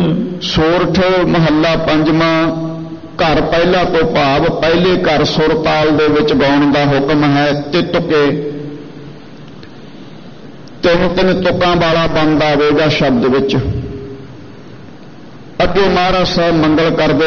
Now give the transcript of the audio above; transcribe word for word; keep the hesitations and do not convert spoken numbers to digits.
ਸੋਰਠ ਮਹੱਲਾ ਪੰਜਵਾਂ। ਘਰ ਪਹਿਲਾ ਤੋਂ ਭਾਵ ਪਹਿਲੇ ਘਰ ਸੁਰ ਤਾਲ ਦੇ ਵਿੱਚ ਗਾਉਣ ਦਾ ਹੁਕਮ ਹੈ। ਤੇ ਤੁਕੇ ਤਿੰਨ ਤਿੰਨ ਤੁਕਾਂ ਵਾਲਾ ਬੰਦ ਆਵੇਗਾ ਸ਼ਬਦ ਵਿੱਚ। ਅੱਗੇ ਮਹਾਰਾਜ ਸਾਹਿਬ ਮੰਗਲ ਕਰਦੇ